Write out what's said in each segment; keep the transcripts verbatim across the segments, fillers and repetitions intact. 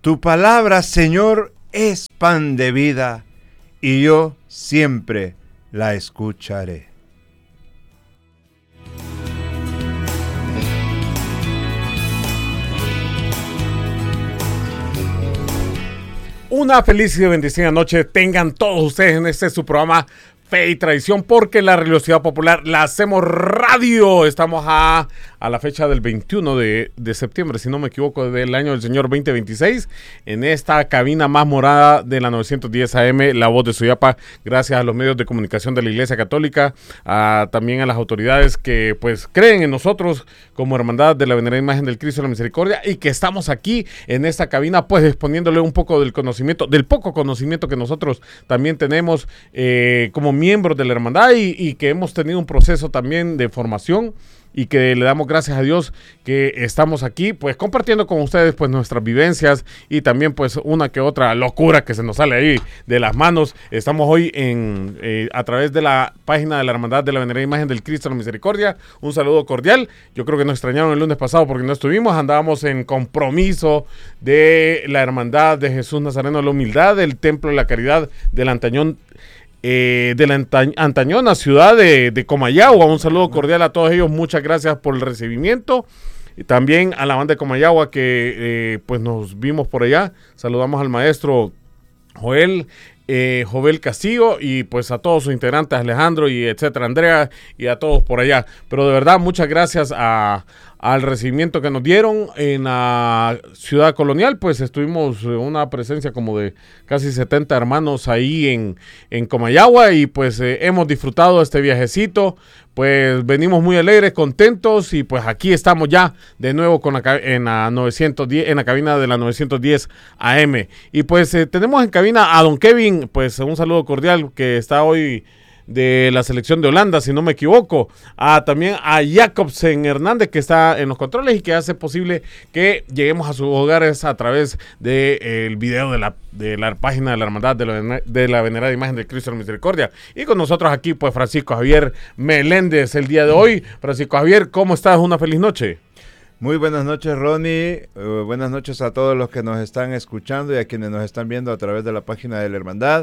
Tu palabra, Señor, es pan de vida, y yo siempre la escucharé. Una feliz y bendecida noche tengan todos ustedes en este su programa Fe y Tradición, porque la religiosidad popular la hacemos radio. Estamos a, a la fecha del veintiuno de, de septiembre, si no me equivoco, del año del Señor veinte veintiséis, en esta cabina más morada de la novecientos diez A M, La Voz de Suyapa, gracias a los medios de comunicación de la Iglesia Católica, a, también a las autoridades que pues creen en nosotros como Hermandad de la Venerada Imagen del Cristo de la Misericordia, y que estamos aquí en esta cabina pues exponiéndole un poco del conocimiento, del poco conocimiento que nosotros también tenemos eh, como miembros de la hermandad, y, y que hemos tenido un proceso también de formación, y que le damos gracias a Dios que estamos aquí pues compartiendo con ustedes pues nuestras vivencias, y también pues una que otra locura que se nos sale ahí de las manos. Estamos hoy en eh, a través de la página de la Hermandad de la Venerada Imagen del Cristo de la Misericordia. Un saludo cordial. Yo creo que nos extrañaron el lunes pasado porque no estuvimos, andábamos en compromiso de la Hermandad de Jesús Nazareno de la Humildad, del Templo de la Caridad del Antañón, Eh, de la anta- antañona ciudad de, de Comayagua. Un saludo cordial a todos ellos, muchas gracias por el recibimiento, y también a la banda de Comayagua que eh, pues nos vimos por allá. Saludamos al maestro Joel eh, Jovel Castillo, y pues a todos sus integrantes, Alejandro y etcétera, Andrea, y a todos por allá. Pero de verdad, muchas gracias a al recibimiento que nos dieron en la ciudad colonial. Pues estuvimos una presencia como de casi setenta hermanos ahí en, en Comayagua, y pues eh, hemos disfrutado este viajecito. Pues venimos muy alegres, contentos, y pues aquí estamos ya de nuevo con la, en, la novecientos diez, en la cabina de la novecientos diez A M. Y pues eh, tenemos en cabina a don Kevin, pues un saludo cordial, que está hoy de la selección de Holanda, si no me equivoco. A, también a Jacobsen Hernández, que está en los controles y que hace posible que lleguemos a sus hogares a través del de, eh, video de la, de la página de la Hermandad de la, de la Venerada Imagen del Cristo de la Misericordia. Y con nosotros aquí, pues, Francisco Javier Meléndez el día de hoy. Francisco Javier, ¿cómo estás? Una feliz noche. Muy buenas noches, Ronnie. Uh, buenas noches a todos los que nos están escuchando y a quienes nos están viendo a través de la página de la Hermandad.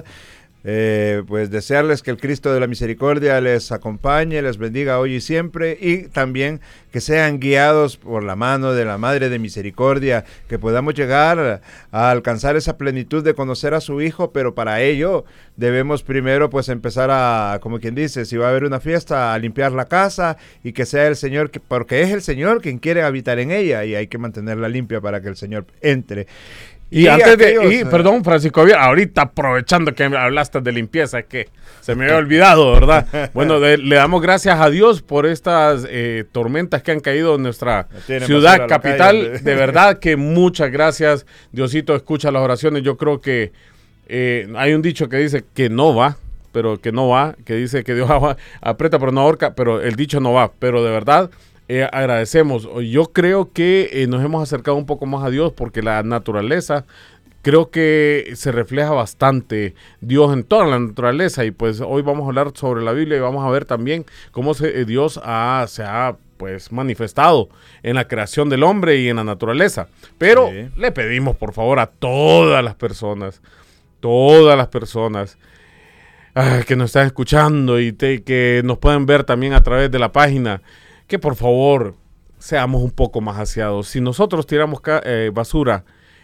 Eh, pues desearles que el Cristo de la Misericordia les acompañe, les bendiga hoy y siempre, y también que sean guiados por la mano de la Madre de Misericordia, que podamos llegar a alcanzar esa plenitud de conocer a su Hijo. Pero para ello debemos primero pues empezar a, como quien dice, si va a haber una fiesta, a limpiar la casa, y que sea el Señor, que, porque es el Señor quien quiere habitar en ella, y hay que mantenerla limpia para que el Señor entre. Y, y antes aquellos, de, y, perdón, Francisco Javier, ahorita aprovechando que hablaste de limpieza, es que se me había olvidado, ¿verdad? Bueno, de, le damos gracias a Dios por estas eh, tormentas que han caído en nuestra ciudad capital. De verdad que muchas gracias. Diosito escucha las oraciones. Yo creo que eh, hay un dicho que dice que no va, pero que no va, que dice que Dios aprieta pero no ahorca, pero el dicho no va. Pero de verdad, Eh, agradecemos. Yo creo que eh, nos hemos acercado un poco más a Dios, porque la naturaleza, creo que se refleja bastante Dios en toda la naturaleza, y pues hoy vamos a hablar sobre la Biblia, y vamos a ver también cómo se, eh, Dios ha, se ha pues manifestado en la creación del hombre y en la naturaleza. Pero sí, le pedimos por favor a todas las personas, todas las personas ah, que nos están escuchando y te, que nos pueden ver también a través de la página, que por favor seamos un poco más aseados. Si nosotros tiramos ca- eh, basura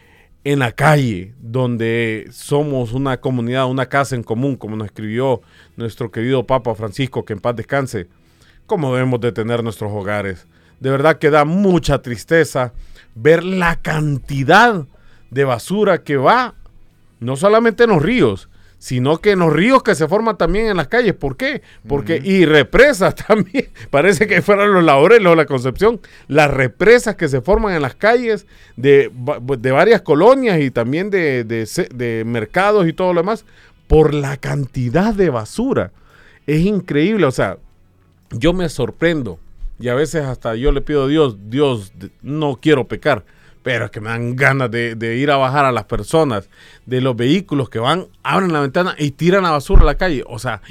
en la calle, donde somos una comunidad, una casa en común, como nos escribió nuestro querido Papa Francisco, que en paz descanse, ¿cómo debemos de tener nuestros hogares? De verdad que da mucha tristeza ver la cantidad de basura que va, no solamente en los ríos, sino que en los ríos que se forman también en las calles. ¿Por qué? Porque, uh-huh. y represas también, parece que fueran los Laureles o la Concepción, las represas que se forman en las calles de, de varias colonias, y también de, de, de mercados y todo lo demás, por la cantidad de basura. Es increíble, o sea, yo me sorprendo, y a veces hasta yo le pido a Dios, Dios, no quiero pecar, pero es que me dan ganas de, de ir a bajar a las personas de los vehículos que van, abren la ventana y tiran la basura a la calle. O sea,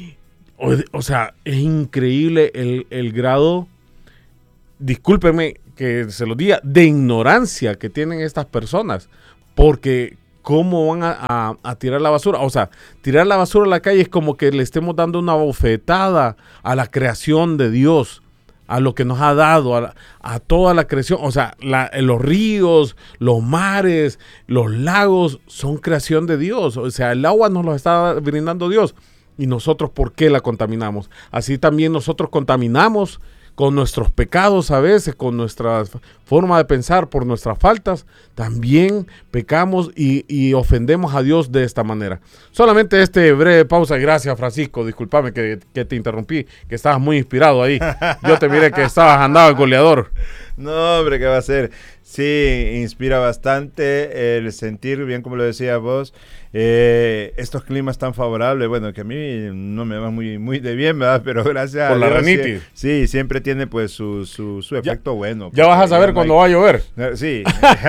o, o sea, es increíble el, el grado, discúlpeme que se lo diga, de ignorancia que tienen estas personas, porque ¿cómo van a, a, a tirar la basura? O sea, tirar la basura a la calle es como que le estemos dando una bofetada a la creación de Dios, a lo que nos ha dado, a, a toda la creación. O sea, la, los ríos, los mares, los lagos son creación de Dios. O sea, el agua nos lo está brindando Dios. ¿Y nosotros por qué la contaminamos? Así también nosotros contaminamos con nuestros pecados a veces, con nuestra forma de pensar, por nuestras faltas, también pecamos y, y ofendemos a Dios de esta manera. Solamente este breve pausa. Gracias, Francisco, discúlpame que, que te interrumpí, que estabas muy inspirado ahí. Yo te miré que estabas, andaba goleador. No, hombre, ¿qué va a ser? Sí, inspira bastante el sentir, bien como lo decías vos, eh, estos climas tan favorables, bueno, que a mí no me va muy muy de bien, ¿verdad? Pero gracias Por a la Dios, rinitis. Sí, sí, siempre tiene pues su, su, su efecto ya, bueno. Ya vas a saber cuándo no va a llover. Sí.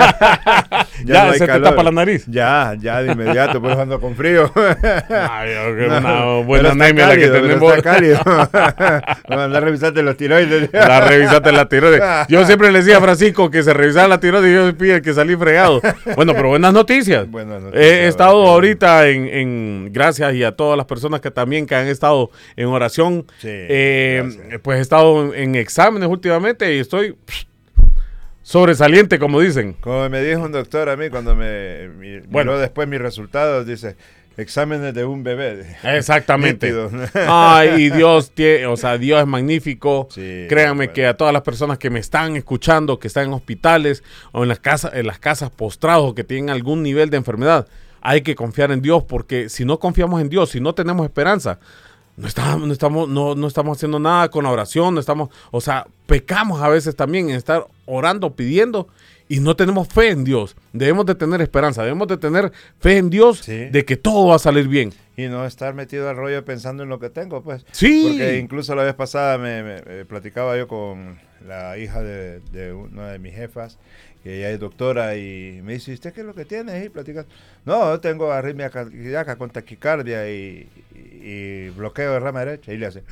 ya ya no se calor. te tapa la nariz. Ya, ya de inmediato, pues ando con frío. Ay, qué no, una buena anemia la que tenemos. Está cálido. Vamos a andar a revisarte los tiroides. La revisate la tiroides. Yo siempre le decía a Francisco que se revisara la tiroides y yo pide que salí fregado. Bueno, pero buenas noticias. Buenas noticias. He estado ahorita en, en, gracias y a todas las personas que también que han estado en oración. Sí, eh, pues he estado en, en exámenes últimamente y estoy pff, sobresaliente, como dicen. Como me dijo un doctor a mí cuando me mi, bueno. miró después mis resultados, dice, exámenes de un bebé. Exactamente. Ay, y Dios, tiene, o sea, Dios es magnífico. Sí, Créanme bueno. que a todas las personas que me están escuchando, que están en hospitales o en las casas, en las casas postrados, que tienen algún nivel de enfermedad, hay que confiar en Dios, porque si no confiamos en Dios, si no tenemos esperanza, no estamos, no estamos, no, no estamos haciendo nada con la oración, no estamos, o sea, pecamos a veces también en estar orando, pidiendo, y no tenemos fe en Dios. Debemos de tener esperanza, debemos de tener fe en Dios, sí, de que todo va a salir bien. Y no estar metido al rollo pensando en lo que tengo, pues. Sí. Porque incluso la vez pasada me, me, me platicaba yo con la hija de, de una de mis jefas, que ella es doctora, y me dice, ¿usted qué es lo que tiene? Y platicando, no, tengo arritmia cardíaca con taquicardia y, y, y bloqueo de rama derecha. Y le hace,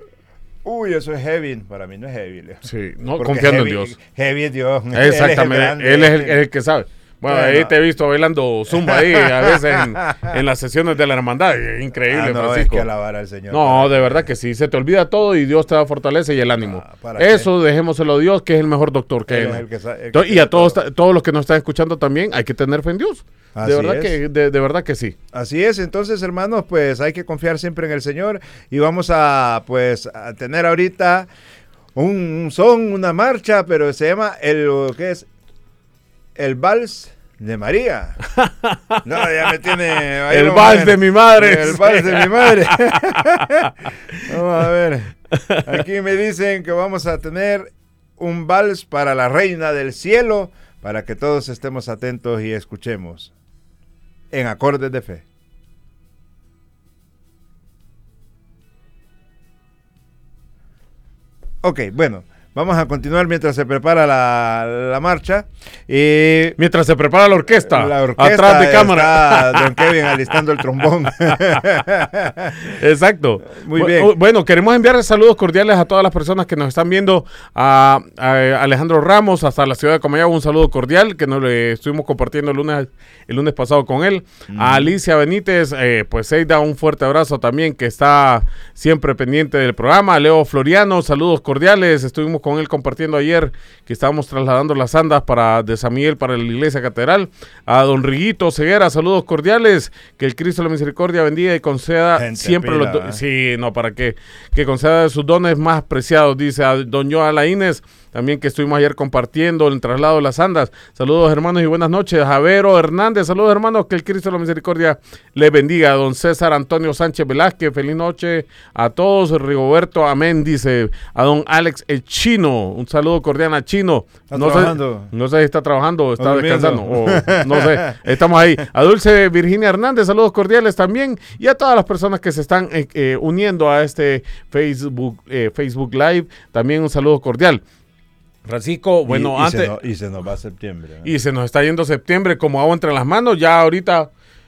uy, eso es heavy. Para mí no es heavy. Sí, no, confiando heavy, en Dios. Heavy es Dios. Exactamente, él es el, el, el que sabe. Bueno, bueno, ahí te he visto bailando zumba ahí, a veces en, en las sesiones de la hermandad. Increíble, ah, no, Francisco. Es que alabar al Señor. No, de verdad que sí. Se te olvida todo y Dios te da fortaleza y el ánimo. Ah, Eso qué? Dejémoselo a Dios, que es el mejor doctor que hay. Y a todos, todo. todos los que nos están escuchando también, hay que tener fe en Dios. De verdad, que, de, de verdad que sí. Así es. Entonces, hermanos, pues hay que confiar siempre en el Señor. Y vamos a, pues, a tener ahorita un, un son, una marcha, pero se llama el, ¿qué es? El Vals de María. No, ya me tiene... El vals de mi madre. El vals de mi madre. Vamos a ver. Aquí me dicen que vamos a tener un vals para la Reina del Cielo, para que todos estemos atentos y escuchemos. En acordes de fe. Ok, bueno. Vamos a continuar mientras se prepara la, la marcha. Y mientras se prepara la orquesta. La orquesta atrás de cámara. Está don Kevin alistando el trombón. Exacto. Muy bien. Bueno, queremos enviar saludos cordiales a todas las personas que nos están viendo. A, a Alejandro Ramos, hasta la ciudad de Comayagua, un saludo cordial que nos le estuvimos compartiendo el lunes, el lunes pasado con él. Mm. A Alicia Benítez, eh, pues Eida, un fuerte abrazo también, que está siempre pendiente del programa. A Leo Floriano, saludos cordiales. Estuvimos con él compartiendo ayer que estábamos trasladando las andas para de San Miguel para la iglesia catedral. A don Riguito Ceguera, saludos cordiales, que el Cristo de la Misericordia bendiga y conceda Gente siempre pila, los do- ¿eh? Sí, no, para que, que conceda sus dones más preciados, dice a don Joa Laínez, también que estuvimos ayer compartiendo el traslado de las andas. Saludos, hermanos, y buenas noches. Javero Hernández, saludos, hermanos, que el Cristo de la Misericordia le bendiga. Don César Antonio Sánchez Velázquez, feliz noche a todos. Rigoberto, amén, dice. A don Alex el Chino, un saludo cordial a Chino. ¿Está no trabajando? Sé, no sé si está trabajando o está descansando. O, no sé, estamos ahí. A Dulce Virginia Hernández, saludos cordiales también. Y a todas las personas que se están eh, eh, uniendo a este Facebook, eh, Facebook Live, también un saludo cordial. Francisco, bueno, y, y antes... Se no, y se nos va septiembre. ¿eh? Y se nos está yendo septiembre como agua entre las manos. Ya ahorita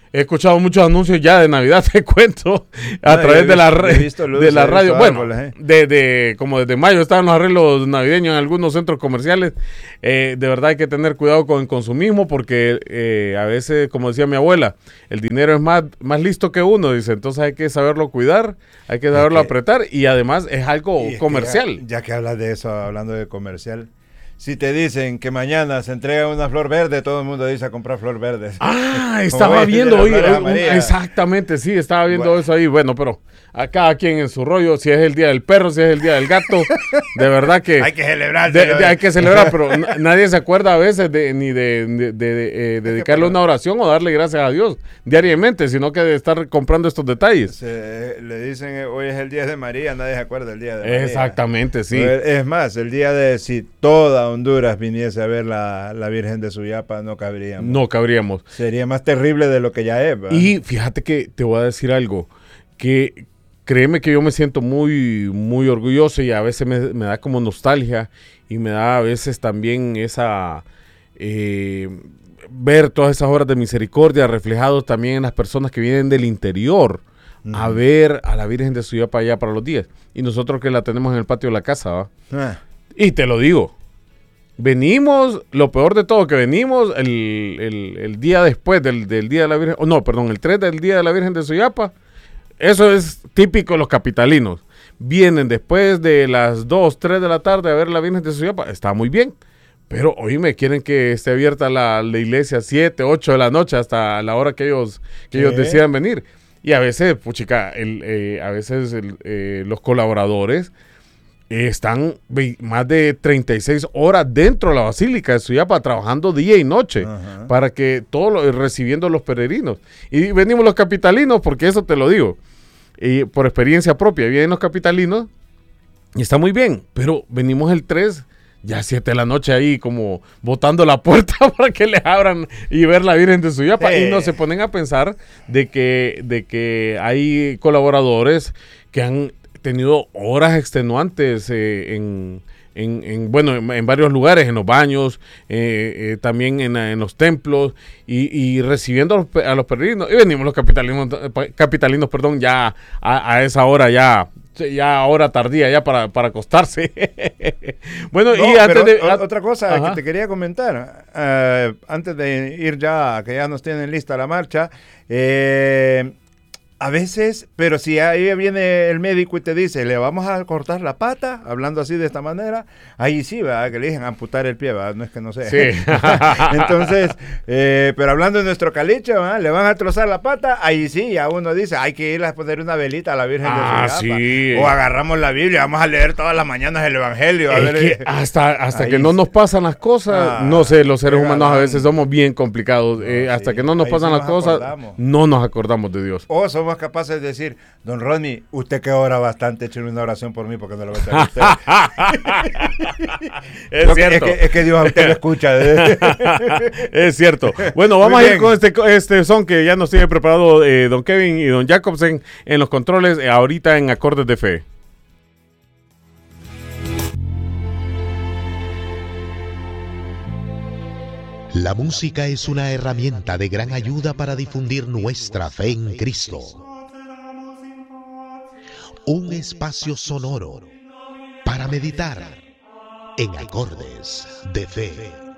He escuchado muchos anuncios ya de Navidad, te cuento, a no, través de la, visto, luces, de la radio. Bueno, árboles, ¿eh? de, de, como desde mayo estaban los arreglos navideños en algunos centros comerciales. Eh, de verdad hay que tener cuidado con el consumismo porque eh, a veces, como decía mi abuela, el dinero es más, más listo que uno, dice. Entonces hay que saberlo cuidar, hay que saberlo okay. apretar y además es algo es comercial. Que ya, ya que hablas de eso, hablando de comercial, si te dicen que mañana se entrega una flor verde, todo el mundo dice a comprar flor verde. Ah, estaba viendo hoy. Exactamente, sí, estaba viendo bueno. eso ahí. Bueno, pero a cada quien en su rollo, si es el día del perro, si es el día del gato, de verdad que... hay que celebrar. De, de, hay que celebrar, pero n- nadie se acuerda a veces de, ni de, de, de, de eh, dedicarle una oración o darle gracias a Dios diariamente, sino que de estar comprando estos detalles. Se, le dicen, hoy es el día de María, nadie se acuerda del día de María. Exactamente, sí. Es más, el día de si toda Honduras viniese a ver la, la Virgen de Suyapa, no cabríamos. No cabríamos. Sería más terrible de lo que ya es, ¿verdad? Y fíjate que te voy a decir algo, que créeme que yo me siento muy, muy orgulloso y a veces me, me da como nostalgia y me da a veces también esa... Eh, ver todas esas obras de misericordia reflejados también en las personas que vienen del interior uh-huh. a ver a la Virgen de Suyapa allá para los días. Y nosotros que la tenemos en el patio de la casa, ¿va? Uh. Y te lo digo, venimos, lo peor de todo, que venimos el, el, el día después del, del Día de la Virgen, oh, no, perdón, el tres del Día de la Virgen de Suyapa. Eso es típico de los capitalinos. Vienen después de las dos, tres de la tarde a ver la Virgen de Suyapa. Está muy bien. Pero, oíme, quieren que esté abierta la, la iglesia siete, ocho de la noche hasta la hora que ellos, que ellos decidan venir. Y a veces, puchica, el, eh, a veces el, eh, los colaboradores eh, están ve- más de treinta y seis horas dentro de la Basílica de Suyapa, trabajando día y noche, uh-huh. para que todo lo, recibiendo los peregrinos. Y venimos los capitalinos, porque eso te lo digo, y por experiencia propia, vienen los capitalinos y está muy bien, pero venimos el tres, ya siete de la noche ahí como botando la puerta para que les abran y ver la Virgen de Suyapa. Sí. Y no se ponen a pensar de que, de que hay colaboradores que han tenido horas extenuantes eh, en, en, en, bueno, en, en varios lugares, en los baños, eh, eh, también en, en los templos y, y recibiendo a los, a los peregrinos. Y venimos los capitalinos, capitalinos perdón, ya a, a esa hora ya... ya hora tardía ya para, para acostarse. Bueno, no, y antes de... O, otra cosa Ajá. que te quería comentar, uh, antes de ir ya, que ya nos tienen lista la marcha, eh, a veces, pero si ahí viene el médico y te dice, le vamos a cortar la pata, hablando así de esta manera, ahí sí, ¿verdad? Que le dicen amputar el pie, ¿verdad? No es que no sé. Sí. Entonces, eh, pero hablando de nuestro caliche, ¿verdad? Le van a trozar la pata, ahí sí, ya uno dice, hay que ir a poner una velita a la Virgen ah, de Suyapa. Sí. O agarramos la Biblia, vamos a leer todas las mañanas el Evangelio. A es ver, que hasta hasta que no nos pasan las cosas, ah, no sé, los seres humanos a veces somos bien complicados. No, eh, hasta sí. que no nos ahí pasan sí las nos cosas, acordamos. No nos acordamos de Dios. O somos capaces de decir, don Ronnie, usted que ora bastante, eche una oración por mí porque no lo va a hacer usted. Es no, cierto. Es que, es que Dios a usted lo escucha. ¿eh? Es cierto. Bueno, vamos a ir con este, este son que ya nos tiene preparado eh, don Kevin y don Jacobsen en los controles, eh, ahorita en Acordes de Fe. La música es una herramienta de gran ayuda para difundir nuestra fe en Cristo. Un espacio sonoro para meditar en Acordes de Fe.